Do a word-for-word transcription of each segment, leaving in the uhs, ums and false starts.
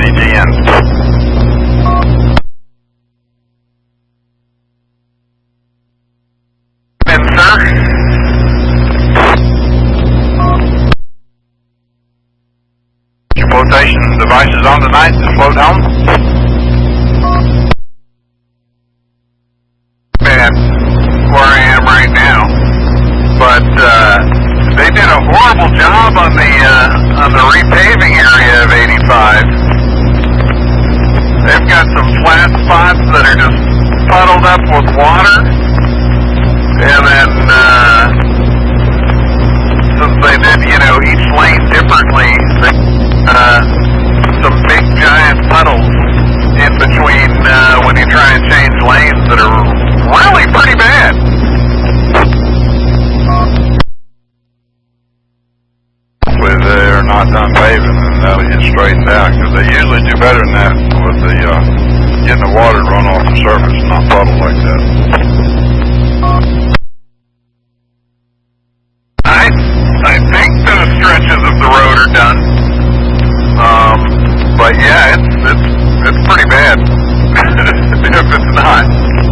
D G N. And sir? Your flotation devices on tonight to float home? Bad where I am right now. But uh, they did a horrible job on the uh, on the repaving area of eighty-five. They've got some flat spots that are just puddled up with water, and then uh, since they did, you know, each lane differently, they, uh, some big giant puddles in between uh, when you try and change lanes that are really pretty bad. Hopefully they're not done paving and that'll get straightened out, because they usually do better than that with the uh, getting the water run off the surface, not puddle like that. I I think those stretches of the road are done. Um, but yeah, it's it's it's pretty bad if it's not.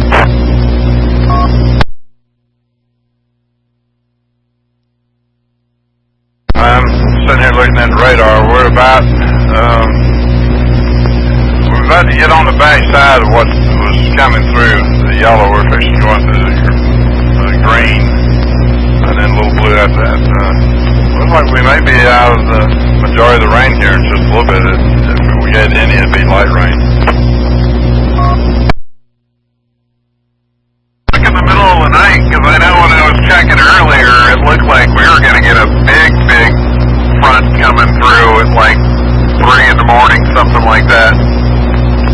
I'm sitting here looking at the radar. We're about um, we're about to get on the back side of what was coming through the yellow. We're fixing going through the, the green and then a little blue after that. Uh, looks like we may be out of the majority of the rain here in just a little bit. If we get any, it'd be light rain. Look in the middle of the night, because I know when I was checking earlier, it looked like we were going to get a big, big front coming through at like three in the morning, something like that.